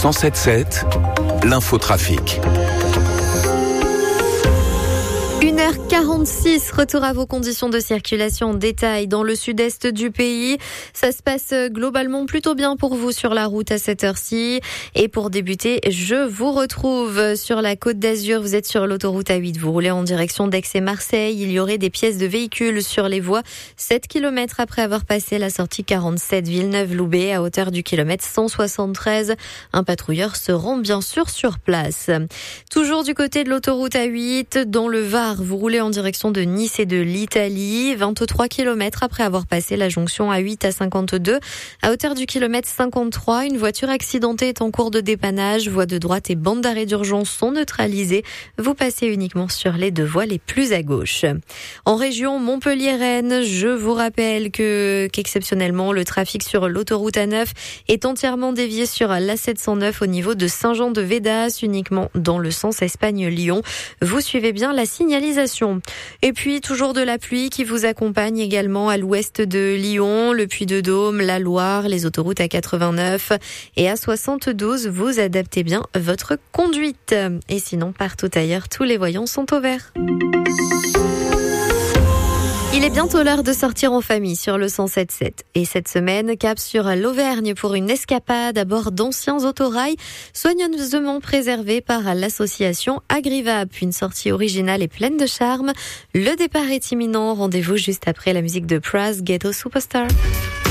107.7, l'infotrafic. 1h46, retour à vos conditions de circulation en détail dans le sud-est du pays. Ça se passe globalement plutôt bien pour vous sur la route à cette heure-ci. Et pour débuter, je vous retrouve sur la Côte d'Azur. Vous êtes sur l'autoroute A8, vous roulez en direction d'Aix et Marseille. Il y aurait des pièces de véhicules sur les voies 7 km après avoir passé la sortie 47 Villeneuve-Loubet à hauteur du kilomètre 173. Un patrouilleur se rend bien sûr sur place. Toujours du côté de l'autoroute A8, dans le Var, vous roulez en direction de Nice et de l'Italie, 23 km après avoir passé la jonction A8 à 52. À hauteur du kilomètre 53, une voiture accidentée est en cours de dépannage. Voie de droite et bande d'arrêt d'urgence sont neutralisées. Vous passez uniquement sur les deux voies les plus à gauche. En région Montpellier-Rennes, je vous rappelle qu'exceptionnellement, le trafic sur l'autoroute A9 est entièrement dévié sur la 709 au niveau de Saint-Jean-de-Védas, uniquement dans le sens Espagne-Lyon. Vous suivez bien la signalisation. Et puis, toujours de la pluie qui vous accompagne également à l'ouest de Lyon, le Puy-de-Dôme, la Loire, les autoroutes A89 et A72. Vous adaptez bien votre conduite. Et sinon, partout ailleurs, tous les voyants sont au vert. Il est bientôt l'heure de sortir en famille sur le 107.7. Et cette semaine, cap sur l'Auvergne pour une escapade à bord d'anciens autorails soigneusement préservés par l'association Agrivap. Une sortie originale et pleine de charme. Le départ est imminent. Rendez-vous juste après la musique de Pras, Ghetto Superstar.